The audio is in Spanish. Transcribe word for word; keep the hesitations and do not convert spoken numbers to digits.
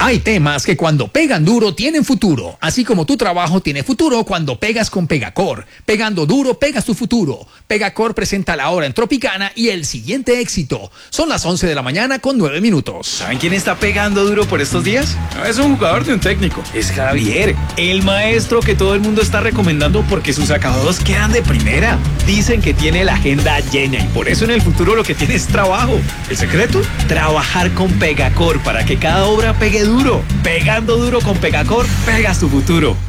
Hay temas que cuando pegan duro tienen futuro, así como tu trabajo tiene futuro cuando pegas con Pegacor. Pegando duro, pegas tu futuro. Pegacor presenta la hora en Tropicana y el siguiente éxito. Son las once de la mañana con nueve minutos. ¿Saben quién está pegando duro por estos días? No es un jugador de un técnico. Es Javier, el maestro que todo el mundo está recomendando porque sus acabados quedan de primera. Dicen que tiene la agenda llena y por eso en el futuro lo que tiene es trabajo. ¿El secreto? Trabajar con Pegacor para que cada obra pegue duro. Pegando duro con Pegacor, pegas tu futuro.